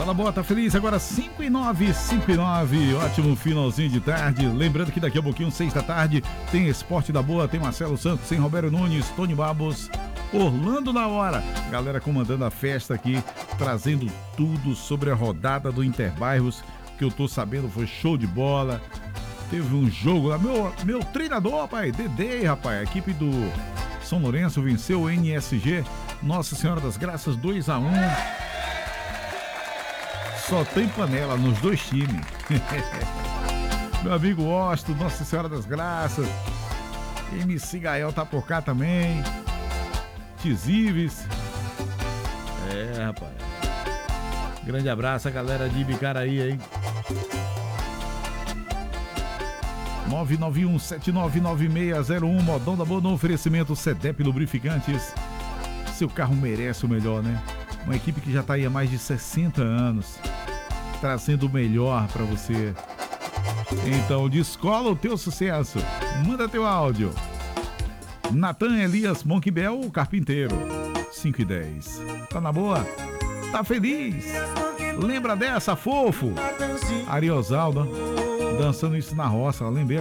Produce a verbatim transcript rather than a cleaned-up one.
Tá na boa, tá feliz? Agora cinco e nove, cinco e nove, ótimo finalzinho de tarde. Lembrando que daqui a pouquinho, seis da tarde, tem Esporte da Boa, tem Marcelo Santos, tem Roberto Nunes, Tony Babos, Orlando na hora. Galera comandando a festa aqui, trazendo tudo sobre a rodada do Interbairros, que eu tô sabendo foi show de bola. Teve um jogo lá, meu, meu treinador, pai, Dedê, rapaz, a equipe do São Lourenço venceu o N S G, Nossa Senhora das Graças, dois a um. Só tem panela nos dois times. Meu amigo Osto, Nossa Senhora das Graças. M C Gael tá por cá também. Tizives. É, rapaz. Grande abraço a galera de Ibicaraí, hein? nove nove um sete nove nove seis zero um, Modão da Boa, no oferecimento Cedep Lubrificantes. Seu carro merece o melhor, né? Uma equipe que já tá aí há mais de sessenta anos, trazendo o melhor para você. Então, descola o teu sucesso. Manda teu áudio. Natan Elias Monquibel, o carpinteiro. cinco e dez. Tá na boa? Tá feliz? Lembra dessa, fofo? Ariosaldo, dançando isso na roça. Lembrei